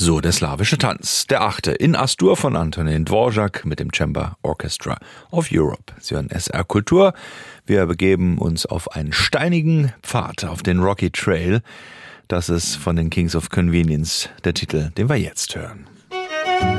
So der slawische Tanz, der 8. in Astur von Antonin Dvorak mit dem Chamber Orchestra of Europe. Sie hören SR Kultur. Wir begeben uns auf einen steinigen Pfad, auf den Rocky Trail. Das ist von den Kings of Convenience der Titel, den wir jetzt hören.